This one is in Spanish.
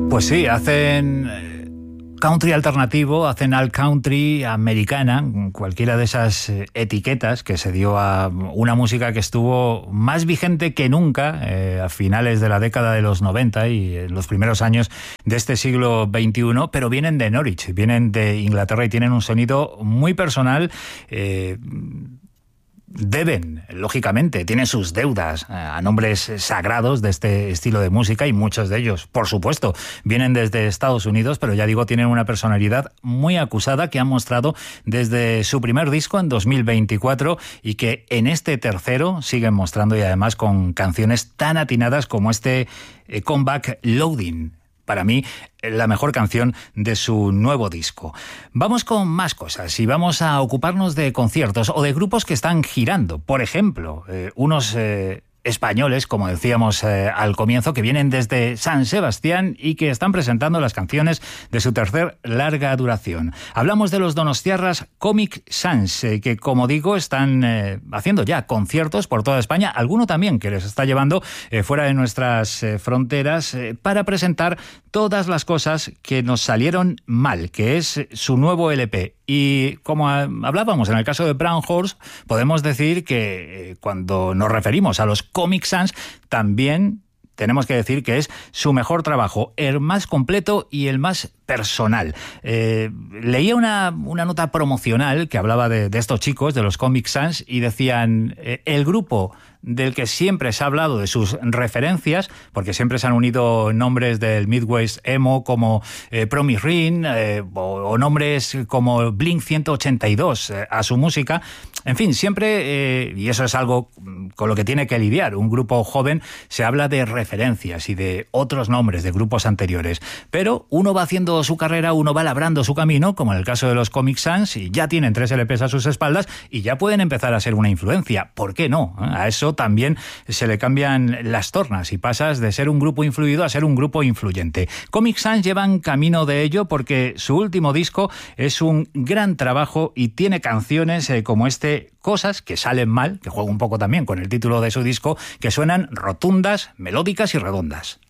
Pues sí, hacen country alternativo, hacen alt country, americana, cualquiera de esas etiquetas que se dio a una música que estuvo más vigente que nunca a finales de la década de los 90 y en los primeros años de este siglo XXI, pero vienen de Norwich, vienen de Inglaterra y tienen un sonido muy personal. Deben, lógicamente, tienen sus deudas a nombres sagrados de este estilo de música y muchos de ellos, por supuesto, vienen desde Estados Unidos, pero ya digo, tienen una personalidad muy acusada que han mostrado desde su primer disco en 2024 y que en este tercero siguen mostrando y además con canciones tan atinadas como este Comeback Loading. Para mí, la mejor canción de su nuevo disco. Vamos con más cosas y vamos a ocuparnos de conciertos o de grupos que están girando. Por ejemplo, unos españoles, como decíamos al comienzo, que vienen desde San Sebastián y que están presentando las canciones de su tercer larga duración. Hablamos de los donostiarras Comic Sans, que como digo están haciendo ya conciertos por toda España, alguno también que les está llevando fuera de nuestras fronteras para presentar todas las cosas que nos salieron mal, que es su nuevo LP. Y como hablábamos en el caso de Brown Horse, podemos decir que cuando nos referimos a los Comic Sans, también tenemos que decir que es su mejor trabajo, el más completo y el más personal. Leía una nota promocional que hablaba de estos chicos, de los Comic Sans, y decían, el grupo del que siempre se ha hablado de sus referencias, porque siempre se han unido nombres del Midwest emo como Promise Ring o nombres como Blink 182 a su música. En fin, siempre, y eso es algo con lo que tiene que lidiar un grupo joven, se habla de referencias y de otros nombres de grupos anteriores. Pero uno va haciendo su carrera, uno va labrando su camino, como en el caso de los Comic Sans, y ya tienen 3 LPs a sus espaldas y ya pueden empezar a ser una influencia. ¿Por qué no? A eso también se le cambian las tornas y pasas de ser un grupo influido a ser un grupo influyente. Comic Sans llevan camino de ello porque su último disco es un gran trabajo y tiene canciones como Cosas que salen mal, que juega un poco también con el título de su disco, que suenan rotundas, melódicas y redondas.